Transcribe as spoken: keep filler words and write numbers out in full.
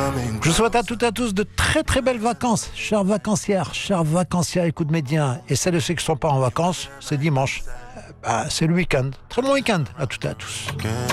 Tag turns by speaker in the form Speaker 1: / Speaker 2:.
Speaker 1: Je vous souhaite à toutes et à tous de très très belles vacances, chers vacancières, chers vacancières, écoute Médien, et celles et ceux qui ne sont pas en vacances, c'est dimanche, euh, bah, c'est le week-end. Très bon week-end à toutes et à tous.